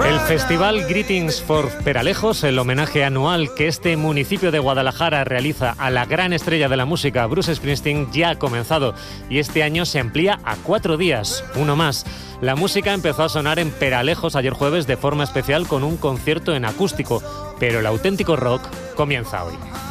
El festival Greetings for Peralejos, el homenaje anual que este municipio de Guadalajara realiza a la gran estrella de la música, Bruce Springsteen, ya ha comenzado y este año se amplía a 4 días, uno más. La música empezó a sonar en Peralejos ayer jueves de forma especial con un concierto en acústico, pero el auténtico rock comienza hoy.